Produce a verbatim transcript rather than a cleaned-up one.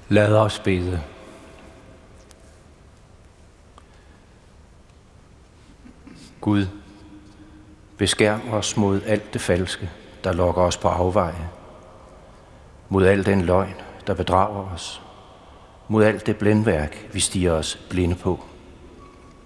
Lad os bede. Gud, beskærm os mod alt det falske, der lokker os på afveje, mod al den løgn, der bedrager os, mod alt det blændværk, vi stiger os blinde på.